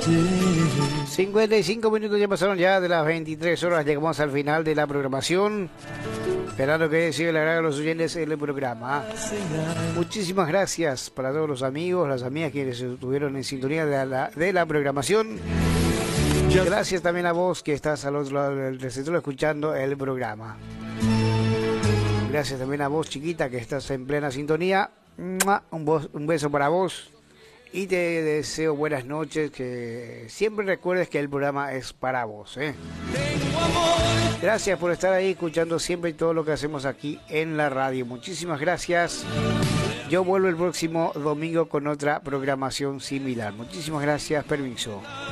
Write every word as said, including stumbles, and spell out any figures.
cincuenta y cinco minutos ya pasaron ya de las veintitrés horas. Llegamos al final de la programación. Esperando que siga el agrado de los oyentes en el programa. Muchísimas gracias para todos los amigos, las amigas que estuvieron en sintonía de la, de la programación. Gracias también a vos que estás al otro lado del receptor escuchando el programa. Gracias también a vos, chiquita, que estás en plena sintonía. Un, vos, un beso para vos. Y te deseo buenas noches, que siempre recuerdes que el programa es para vos, ¿eh? Gracias por estar ahí escuchando siempre todo lo que hacemos aquí en la radio. Muchísimas gracias. Yo vuelvo el próximo domingo con otra programación similar. Muchísimas gracias, permiso.